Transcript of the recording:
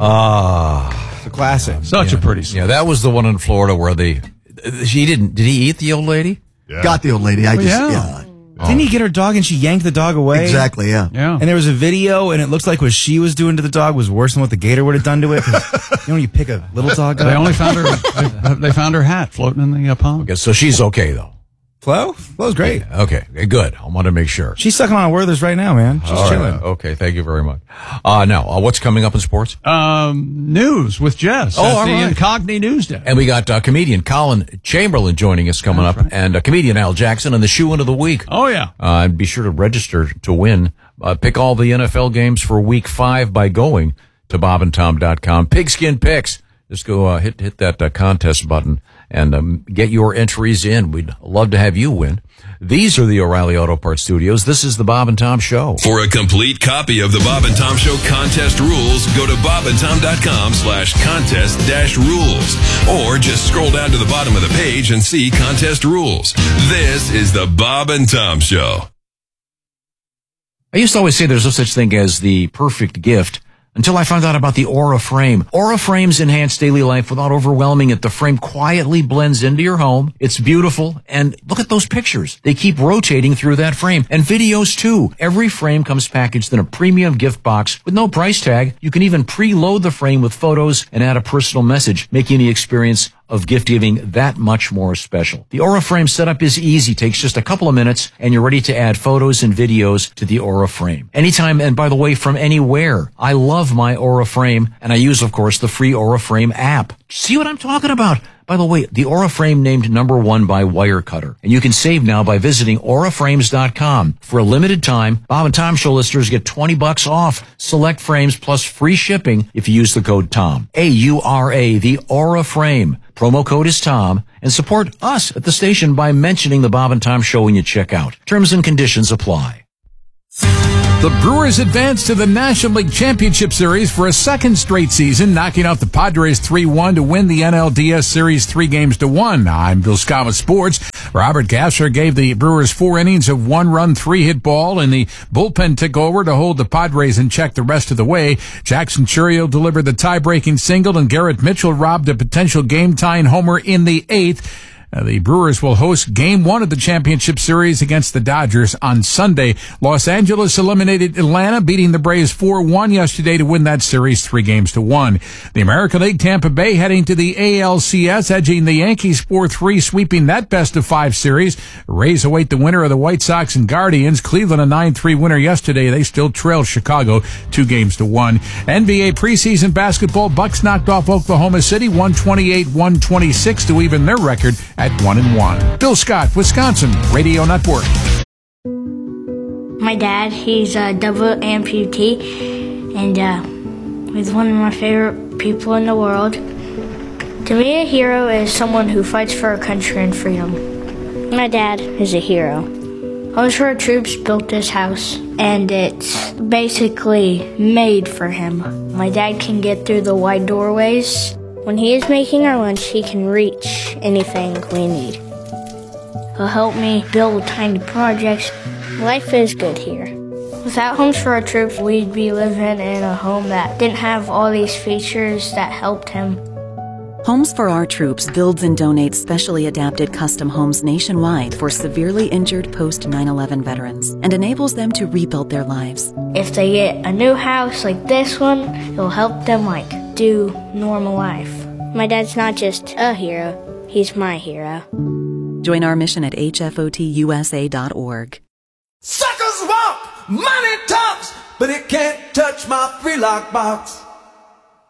It's a classic. Such a pretty song. Yeah, that was the one in Florida where did he eat the old lady? Yeah. Got the old lady. Didn't he get her dog and she yanked the dog away? Exactly, yeah. And there was a video and it looks like what she was doing to the dog was worse than what the gator would have done to it. You pick a little dog up. They only found her, they found her hat floating in the pond. Okay, so she's okay, though. Flo? Flo's great. Okay, good. I want to make sure. She's sucking on Werther's right now, man. She's chilling. Okay, thank you very much. Now, what's coming up in sports? News with Jess. All the right. Incogni News Day. And we got comedian Colin Chamberlain joining us coming up, and comedian Al Jackson and the shoe-in of the week. Oh, yeah. And be sure to register to win. Pick all the NFL games for Week 5 by going to bobandtom.com. Pigskin Picks. Just go hit that contest button and get your entries in. We'd love to have you win. These are the O'Reilly Auto Parts Studios. This is the Bob and Tom Show. For a complete copy of the Bob and Tom Show contest rules, go to bobandtom.com/contest-rules. Or just scroll down to the bottom of the page and see contest rules. This is the Bob and Tom Show. I used to always say there's no such thing as the perfect gift until I found out about the Aura Frame. Aura Frames enhance daily life without overwhelming it. The frame quietly blends into your home. It's beautiful. And look at those pictures. They keep rotating through that frame. And videos, too. Every frame comes packaged in a premium gift box with no price tag. You can even preload the frame with photos and add a personal message, making the experience of gift giving that much more special. The Aura Frame setup is easy, takes just a couple of minutes, and you're ready to add photos and videos to the Aura Frame. Anytime, and by the way, from anywhere. I love my Aura Frame, and I use, of course, the free Aura Frame app. See what I'm talking about? By the way, the Aura Frame named #1 by Wirecutter. And you can save now by visiting auraframes.com. For a limited time, Bob and Tom Show listeners get $20 off select frames plus free shipping if you use the code TOM. AURA, the Aura Frame. Promo code is TOM. And support us at the station by mentioning the Bob and Tom Show when you check out. Terms and conditions apply. The Brewers advanced to the National League Championship Series for a second straight season, knocking out the Padres 3-1 to win the NLDS Series 3-1. I'm Bill Scott with Sports. Robert Gasser gave the Brewers 4 innings of 1-run, 3-hit ball, and the bullpen took over to hold the Padres in check the rest of the way. Jackson Chourio delivered the tie-breaking single, and Garrett Mitchell robbed a potential game-tying homer in the 8th. The Brewers will host Game 1 of the championship series against the Dodgers on Sunday. Los Angeles eliminated Atlanta, beating the Braves 4-1 yesterday to win that series 3-1. The American League, Tampa Bay heading to the ALCS, edging the Yankees 4-3, sweeping that best-of-5 series. Rays await the winner of the White Sox and Guardians. Cleveland a 9-3 winner yesterday. They still trail Chicago 2-1. NBA preseason basketball, Bucks knocked off Oklahoma City 128-126 to even their record at 1-1. Bill Scott, Wisconsin Radio Network. My dad, he's a double amputee, and he's one of my favorite people in the world. To me, a hero is someone who fights for our country and freedom. My dad is a hero. Homes for Our Troops built this house, and it's basically made for him. My dad can get through the wide doorways. When he is making our lunch, he can reach anything we need. He'll help me build tiny projects. Life is good here. Without Homes for Our Troops, we'd be living in a home that didn't have all these features that helped him. Homes for Our Troops builds and donates specially adapted custom homes nationwide for severely injured post-9/11 veterans and enables them to rebuild their lives. If they get a new house like this one, it'll help them do normal life. My dad's not just a hero, he's my hero. Join our mission at hfotusa.org. Suckers walk, money talks, but it can't touch my free lock box.